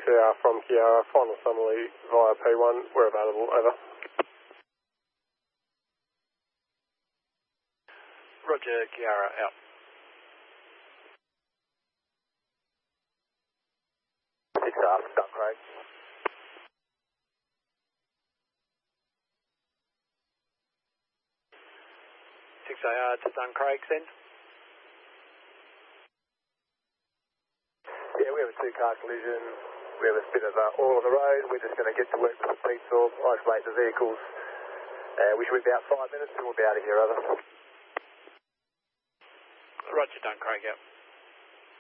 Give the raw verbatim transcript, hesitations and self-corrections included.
R from Kiara, final summary via P one, we're available, over. Roger, Kiara, out. six R, Dun Craig. six A R to Dun Craig then. Yeah, we have a two-car collision. We have a bit of uh, oil on the road. We're just going to get to work with the speed saw, isolate the vehicles. Uh, we should be about five minutes and we'll be out of here, over. Roger, Dun Craig, out.